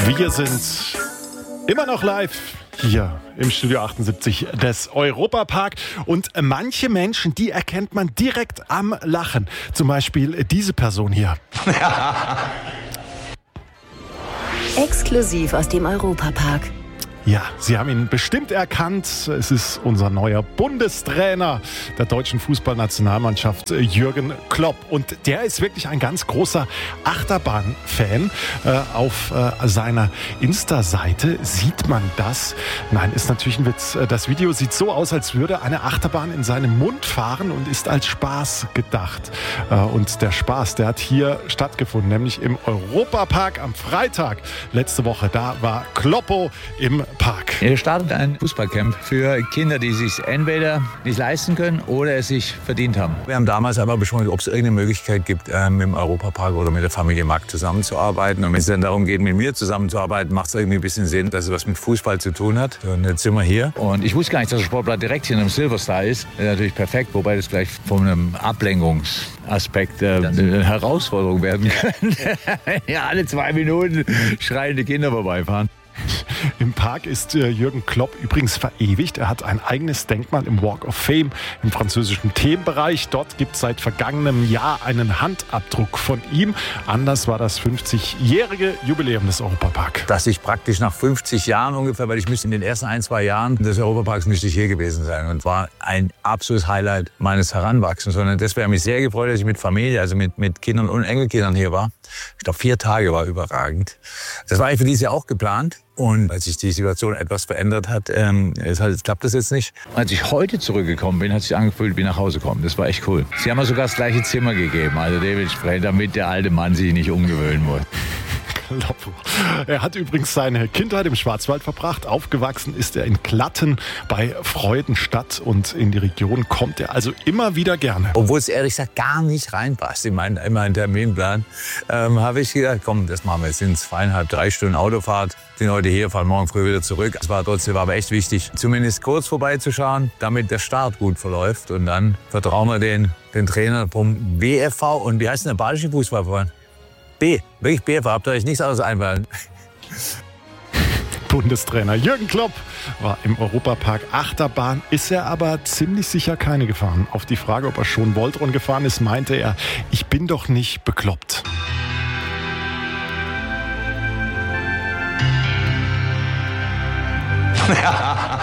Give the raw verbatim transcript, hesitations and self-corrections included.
Wir sind immer noch live hier im Studio achtundsiebzig des Europapark. Und manche Menschen, die erkennt man direkt am Lachen. Zum Beispiel diese Person hier. Exklusiv aus dem Europapark. Ja, Sie haben ihn bestimmt erkannt. Es ist unser neuer Bundestrainer der deutschen Fußballnationalmannschaft, Jürgen Klopp. Und der ist wirklich ein ganz großer Achterbahn-Fan. Äh, auf äh, seiner Insta-Seite sieht man das. Nein, ist natürlich ein Witz. Das Video sieht so aus, als würde eine Achterbahn in seinem Mund fahren und ist als Spaß gedacht. Äh, und der Spaß, der hat hier stattgefunden, nämlich im Europapark am Freitag letzte Woche. Da war Kloppo im Park. Hier startet ein Fußballcamp für Kinder, die es sich entweder nicht leisten können oder es sich verdient haben. Wir haben damals einmal besprochen, ob es irgendeine Möglichkeit gibt, äh, mit dem Europapark oder mit der Familie Mack zusammenzuarbeiten. Und wenn es dann darum geht, mit mir zusammenzuarbeiten, macht es irgendwie ein bisschen Sinn, dass es was mit Fußball zu tun hat. Und jetzt sind wir hier. Und ich wusste gar nicht, dass der Sportplatz direkt hier in einem Silverstar ist. Das ist natürlich perfekt, wobei das gleich von einem Ablenkungsaspekt äh, eine Herausforderung werden kann. Ja, alle zwei Minuten schreiende Kinder vorbeifahren. Im Park ist äh, Jürgen Klopp übrigens verewigt. Er hat ein eigenes Denkmal im Walk of Fame im französischen Themenbereich. Dort gibt es seit vergangenem Jahr einen Handabdruck von ihm. Anders war das fünfzigjährige Jubiläum des Europapark. Dass ich praktisch nach fünfzig Jahren ungefähr, weil ich müsste in den ersten ein, zwei Jahren des Europaparks müsste ich hier gewesen sein. Und war ein absolutes Highlight meines Heranwachsens. Und deswegen habe ich mich sehr gefreut, dass ich mit Familie, also mit, mit Kindern und Enkelkindern hier war. Ich glaube, vier Tage war überragend. Das war eigentlich für dieses Jahr auch geplant. Und als sich die Situation etwas verändert hat, ähm, es halt, klappt das jetzt nicht. Als ich heute zurückgekommen bin, hat sich angefühlt, wie nach Hause kommen. Das war echt cool. Sie haben mir sogar das gleiche Zimmer gegeben, also dementsprechend, damit der alte Mann sich nicht umgewöhnen muss. Kloppo. Er hat übrigens seine Kindheit im Schwarzwald verbracht. Aufgewachsen ist er in Klatten bei Freudenstadt und in die Region kommt er also immer wieder gerne. Obwohl es ehrlich gesagt gar nicht reinpasst in meinen, in meinen Terminplan, ähm, habe ich gedacht, komm, das machen wir jetzt. Sind zweieinhalb, drei Stunden Autofahrt. Sind heute hier, fahren morgen früh wieder zurück. Es war trotzdem war aber echt wichtig, zumindest kurz vorbeizuschauen, damit der Start gut verläuft. Und dann vertrauen wir den, den Trainer vom B F V und wie heißt denn der badische Fußballverein? B, wirklich B F V, habt ihr euch nichts anderes einfallen. Bundestrainer Jürgen Klopp war im Europapark Achterbahn, ist er aber ziemlich sicher keine gefahren. Auf die Frage, ob er schon Voltron gefahren ist, meinte er, ich bin doch nicht bekloppt.